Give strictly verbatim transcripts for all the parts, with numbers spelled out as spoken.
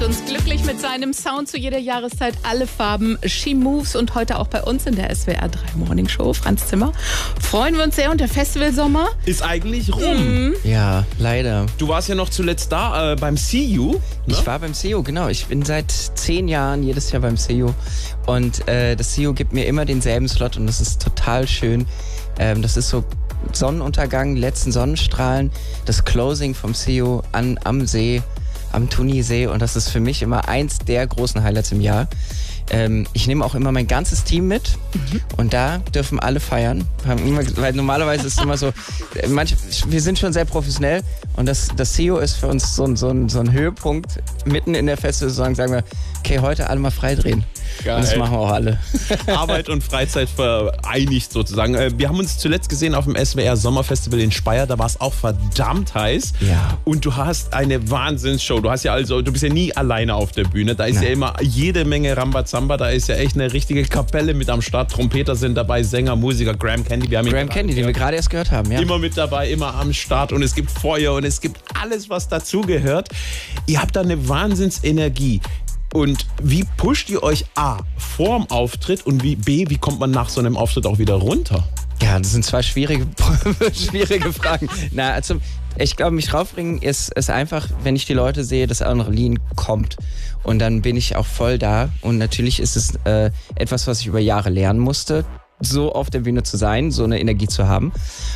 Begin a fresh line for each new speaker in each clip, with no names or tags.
uns glücklich mit seinem Sound zu jeder Jahreszeit, alle Farben, She Moves und heute auch bei uns in der S W R drei Morning Show, Franz Zimmer. Freuen wir uns sehr und der Festivalsommer
ist eigentlich rum.
Mhm. Ja, leider.
Du warst ja noch zuletzt da äh, beim See You. Ne?
Ich war beim See You, genau. Ich bin seit zehn Jahren jedes Jahr beim See You und äh, das See You gibt mir immer denselben Slot und das ist total schön. Ähm, das ist so Sonnenuntergang, letzten Sonnenstrahlen, das Closing vom See You an, am See, am Thunisee und das ist für mich immer eins der großen Highlights im Jahr. Ähm, ich nehme auch immer mein ganzes Team mit mhm. und da dürfen alle feiern, weil normalerweise ist es immer so, manche, wir sind schon sehr professionell und das, das See You ist für uns so, so, ein, so ein Höhepunkt, mitten in der Festivalsaison sagen wir, okay, heute alle mal frei drehen. Geil. Und das machen wir auch alle.
Arbeit und Freizeit vereinigt sozusagen. Wir haben uns zuletzt gesehen auf dem S W R Sommerfestival in Speyer. Da war es auch verdammt heiß.
Ja.
Und du hast eine Wahnsinnsshow. Du hast ja also, du bist ja nie alleine auf der Bühne. Da ist Nein. ja immer jede Menge Rambazamba. Da ist ja echt eine richtige Kapelle mit am Start. Trompeter sind dabei, Sänger, Musiker, Graham Candy. Wir haben
Graham Candy, den wir gerade erst gehört haben. Ja.
Immer mit dabei, immer am Start. Und es gibt Feuer und es gibt alles, was dazugehört. Ihr habt da eine Wahnsinnsenergie. Und wie pusht ihr euch A, vorm Auftritt und wie B, wie kommt man nach so einem Auftritt auch wieder runter?
Ja, das sind zwei schwierige, schwierige Fragen. Na, also ich glaube, mich raufbringen ist, ist einfach, wenn ich die Leute sehe, dass Adrenalin kommt. Und dann bin ich auch voll da. Und natürlich ist es äh, etwas, was ich über Jahre lernen musste, so auf der Bühne zu sein, so eine Energie zu haben.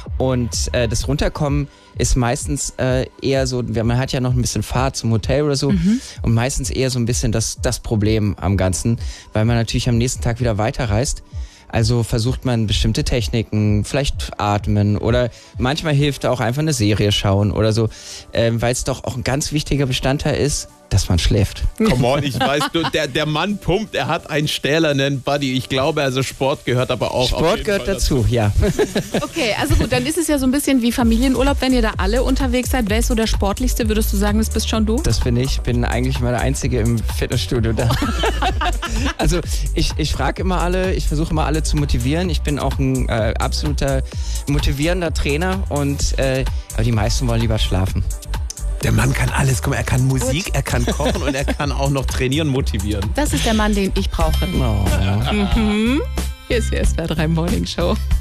Und äh, das Runterkommen ist meistens äh, eher so, man hat ja noch ein bisschen Fahrt zum Hotel oder so mhm. und meistens eher so ein bisschen das, das Problem am Ganzen, weil man natürlich am nächsten Tag wieder weiterreist. Also versucht man bestimmte Techniken, vielleicht atmen oder manchmal hilft auch einfach eine Serie schauen oder so, äh, weil es doch auch ein ganz wichtiger Bestandteil ist, dass man schläft.
Come on, ich weiß, du, der, der Mann pumpt, er hat einen stählernen Buddy. Ich glaube, also Sport gehört aber auch
Sport
auf jeden
gehört
Fall
dazu,
dazu,
ja.
Okay, also gut, dann ist es ja so ein bisschen wie Familienurlaub, wenn ihr da alle unterwegs seid. Wer ist so der Sportlichste? Würdest du sagen, das bist schon du?
Das bin ich. Ich bin eigentlich immer der Einzige im Fitnessstudio da. Also ich, ich frage immer alle, ich versuche immer alle zu motivieren. Ich bin auch ein äh, absoluter motivierender Trainer und äh, aber die meisten wollen lieber schlafen.
Der Mann kann alles. Guck mal, er kann Musik, Gut. er kann kochen und er kann auch noch trainieren, motivieren.
Das ist der Mann, den ich brauche.
Oh, ja.
Mhm. Hier ist die S W R drei Morning Show.